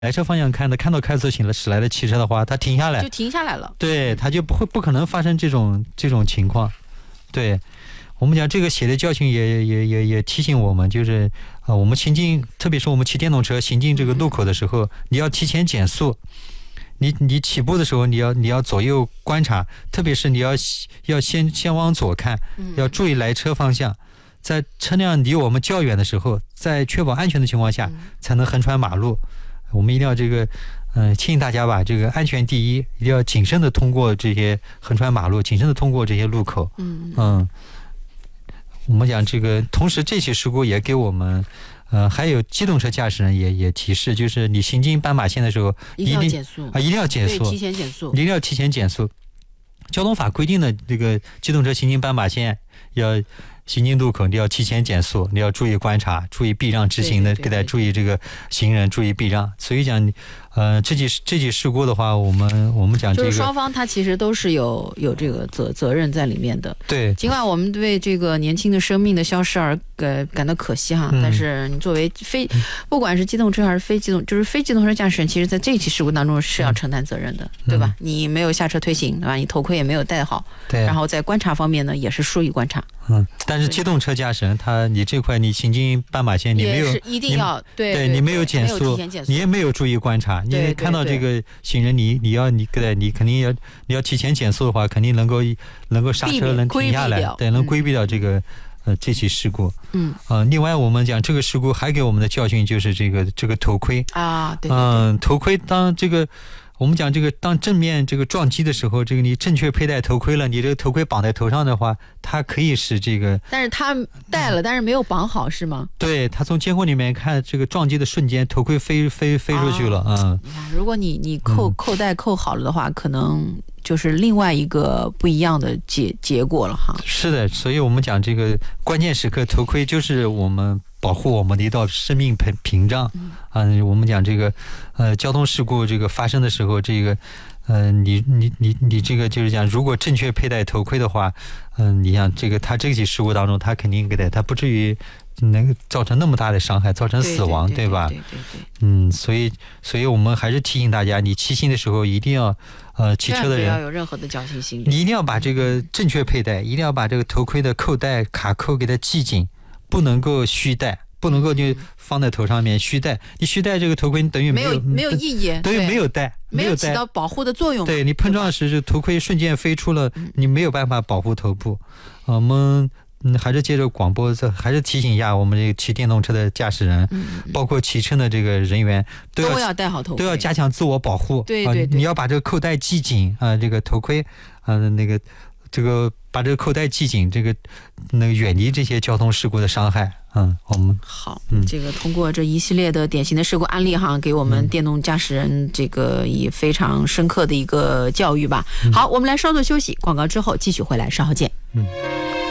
来车方向看到开车驶来的汽车的话，他停下来就停下来了， 对，他就不可能发生这种情况。对，我们讲这个血的教训也提醒我们，就是我们行进，特别是我们骑电动车行进这个路口的时候，你要提前减速。你起步的时候，你要左右观察，特别是你要先往左看，要注意来车方向。在车辆离我们较远的时候，在确保安全的情况下，才能横穿马路。我们一定要提醒大家吧，这个安全第一，一定要谨慎的通过这些横穿马路，谨慎的通过这些路口。我们讲这个，同时这起事故也给我们，还有机动车驾驶人也提示，就是你行经斑马线的时候， 一定要减速一定要减速， 对，提前减速， 一定要提前减速。交通法规定的这个机动车行经斑马线要行经路口，你要提前减速，你要注意观察，注意避让直行的，给大家注意这个行人注意避让。所以讲，这起事故的话，我们讲这个， 就是双方他其实都是有这个责任在里面的。 对， 尽管我们对这个年轻的生命的消失而感到可惜哈，但是你作为不管是机动车还是非机动车驾驶人，其实在这起事故当中是要承担责任的，对吧？你没有下车推行，对吧？你头盔也没有戴好，对，然后在观察方面呢也是疏于观察。 但是机动车驾驶人你这块你行经斑马线，你没有一定要对你没有减速，你也没有注意观察，你看到这个行人，你肯定要提前减速的话，肯定能够刹车，能停下来，对，能规避掉这个这起事故。另外我们讲这个事故还给我们的教训就是这个头盔啊，对， 头盔当这个。我们讲这个，当正面这个撞击的时候，这个你正确佩戴头盔了，你这个头盔绑在头上的话，它可以使这个， 但是它戴了，但是没有绑好，是吗？ 对，它从监控里面看，这个撞击的瞬间，头盔飞出去了。 你看，如果你扣带扣好了的话，可能就是另外一个不一样的结果了哈。 是的，所以我们讲这个关键时刻，头盔就是我们保护我们的一道生命屏障。我们讲这个交通事故这个发生的时候，这个你这个就是讲，如果正确佩戴头盔的话，你像这个他这起事故当中，他肯定他不至于能造成那么大的伤害，造成死亡，对吧？对。所以我们还是提醒大家，你骑行的时候一定要骑车的人不要有任何的侥幸心理， 你一定要把这个正确佩戴，一定要把这个头盔的扣带卡扣给它系紧，不能够虚戴。不能够就放在头上面虚戴，你虚戴这个头盔，你等于没有意义， 等于没有戴， 没有起到保护的作用。 对，你碰撞时，这头盔瞬间飞出了，你没有办法保护头部。我们还是接着广播，还是提醒一下我们这个骑电动车的驾驶人，包括骑车的这个人员， 都要戴好头盔， 都要加强自我保护。 对， 你要把这个扣带系紧这个头盔这个把这个扣带系紧，远离这些交通事故的伤害。我们好，这个通过这一系列的典型的事故案例哈，给我们电动驾驶人这个以非常深刻的一个教育吧。好，我们来稍作休息，广告之后继续回来，稍后见。